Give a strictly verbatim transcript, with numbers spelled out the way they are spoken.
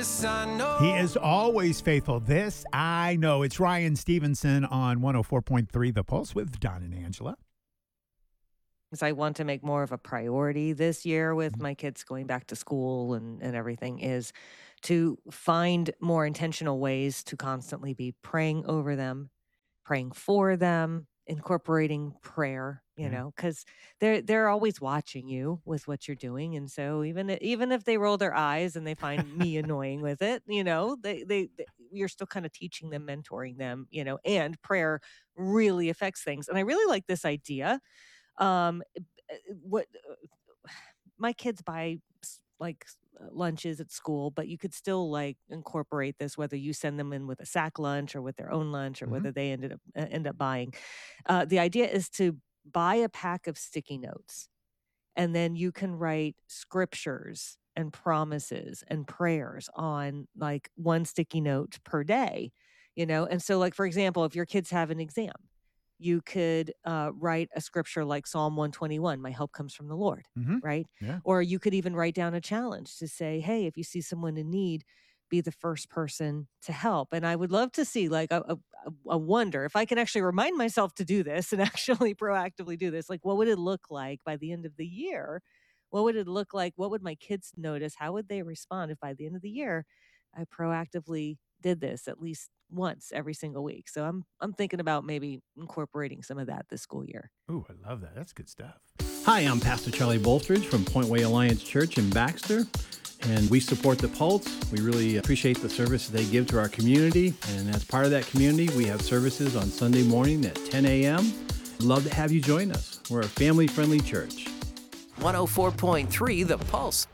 this I know. He is always faithful. This I know. It's Ryan Stevenson on one oh four point three The Pulse with Don and Angela. I want to make more of a priority this year with my kids going back to school and, and everything is to find more intentional ways to constantly be praying over them, praying for them, incorporating prayer, you Yeah. know, because they're they're always watching you with what you're doing. And so even i- even if they roll their eyes and they find me annoying with it, you know, they, they, they you're still kind of teaching them, mentoring them, you know, and prayer really affects things. And I really like this idea um uh, what uh, my kids buy s- like s- uh, lunches at school, but you could still like incorporate this whether you send them in with a sack lunch or with their own lunch or Mhm. whether they ended up uh, end up buying. Uh, the idea is to buy a pack of sticky notes and then you can write scriptures and promises and prayers on like one sticky note per day, you know. And so like for example, if your kids have an exam, you could uh, write a scripture like Psalm one twenty-one, my help comes from the Lord, Mhm. right? Yeah. Or you could even write down a challenge to say, hey, if you see someone in need, be the first person to help. And I would love to see like a, a, a a wonder if I can actually remind myself to do this and actually proactively do this. Like, what would it look like by the end of the year? What would it look like? What would my kids notice? How would they respond if by the end of the year I proactively did this at least once every single week? So I'm I'm thinking about maybe incorporating some of that this school year. Ooh, I love that. That's good stuff. Hi, I'm Pastor Charlie Boltridge from Point Way Alliance Church in Baxter, and we support the Pulse. We really appreciate the service they give to our community, and as part of that community, we have services on Sunday morning at ten a.m. Love to have you join us. We're a family-friendly church. one oh four point three The Pulse.